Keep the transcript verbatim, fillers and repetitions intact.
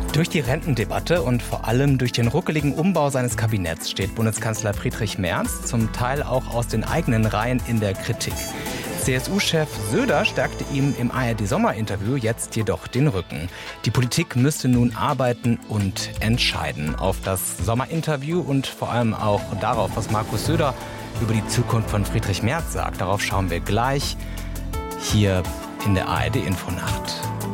Durch die Rentendebatte und vor allem durch den ruckeligen Umbau seines Kabinetts steht Bundeskanzler Friedrich Merz zum Teil auch aus den eigenen Reihen in der Kritik. C S U-Chef Söder stärkte ihm im A R D-Sommerinterview jetzt jedoch den Rücken. Die Politik müsste nun arbeiten und entscheiden. Auf das Sommerinterview und vor allem auch darauf, was Markus Söder über die Zukunft von Friedrich Merz sagt, darauf schauen wir gleich hier in der A R D-Infonacht.